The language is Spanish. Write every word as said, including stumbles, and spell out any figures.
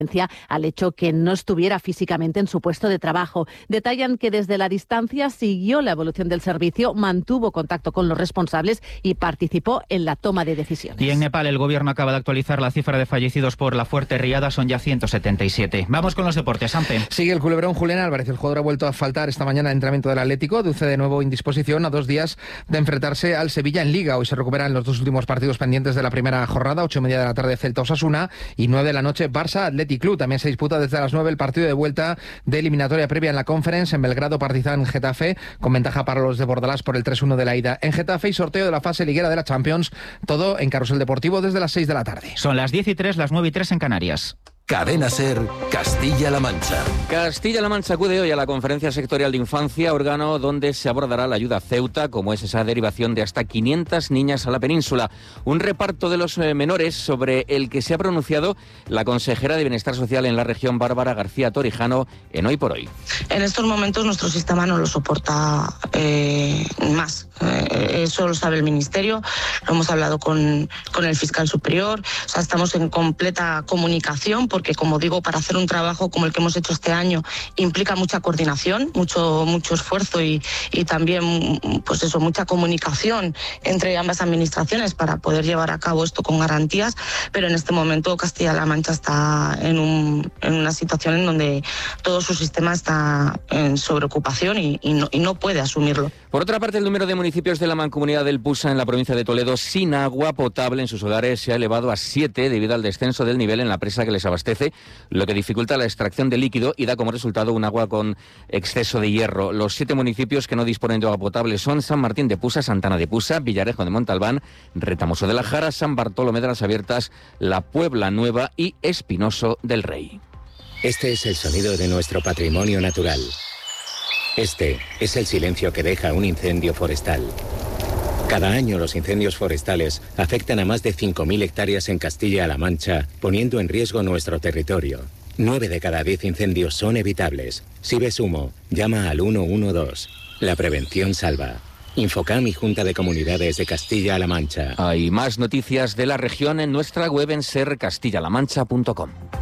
al hecho que no estuviera físicamente en su puesto de trabajo. Detallan que desde la distancia siguió la evolución del servicio, mantuvo contacto con los responsables y participó en la toma de decisiones. Y en Nepal el gobierno acaba de actualizar la cifra de fallecidos por la fuerte riada, son ya ciento setenta y siete. Vamos con los deportes, Sampe. Sigue el culebrón. Julián Álvarez, el jugador, ha vuelto a faltar esta mañana en entrenamiento del Atlético, deduce de nuevo indisposición a dos días de enfrentarse al Sevilla en Liga. Hoy se recuperan los dos últimos partidos pendientes de la primera jornada, ocho y media de la tarde Celta Osasuna y nueve de la noche Barça Athletic Club. También se disputa desde las nueve el partido de vuelta de eliminatoria previa en la Conference en Belgrado, Partizan Getafe, con ventaja para los de Bordalás por el tres uno de la ida en Getafe y sorteo de la fase liguera de la Champions, todo en Carrusel Deportivo desde las seis de la tarde. Son las diez y tres, las nueve y tres en Canarias. Cadena SER, Castilla-La Mancha. Castilla-La Mancha acude hoy a la Conferencia Sectorial de Infancia, órgano donde se abordará la ayuda Ceuta, como es esa derivación de hasta quinientas niñas a la península. Un reparto de los eh, menores sobre el que se ha pronunciado la consejera de Bienestar Social en la región, Bárbara García Torijano, en Hoy por Hoy. En estos momentos nuestro sistema no lo soporta eh, más. Eh, eso lo sabe el Ministerio, lo hemos hablado con, con el fiscal superior, o sea, estamos en completa comunicación porque, como digo, para hacer un trabajo como el que hemos hecho este año implica mucha coordinación, mucho, mucho esfuerzo y, y también, pues eso, mucha comunicación entre ambas administraciones para poder llevar a cabo esto con garantías, pero en este momento Castilla-La Mancha está en, un, en una situación en donde todo su sistema está en sobreocupación y, y, no, y no puede asumirlo. Por otra parte, el número de municipios de la Mancomunidad del Pusa en la provincia de Toledo sin agua potable en sus hogares se ha elevado a siete debido al descenso del nivel en la presa que les abastece, lo que dificulta la extracción de líquido y da como resultado un agua con exceso de hierro. Los siete municipios que no disponen de agua potable son San Martín de Pusa, Santana de Pusa, Villarejo de Montalbán, Retamoso de la Jara, San Bartolomé de las Abiertas, La Puebla Nueva y Espinoso del Rey. Este es el sonido de nuestro patrimonio natural. Este es el silencio que deja un incendio forestal. Cada año los incendios forestales afectan a más de cinco mil hectáreas en Castilla-La Mancha, poniendo en riesgo nuestro territorio. Nueve de cada diez incendios son evitables. Si ves humo, llama al uno uno dos. La prevención salva. Infocam y Junta de Comunidades de Castilla-La Mancha. Hay más noticias de la región en nuestra web en ser castilla la mancha punto com.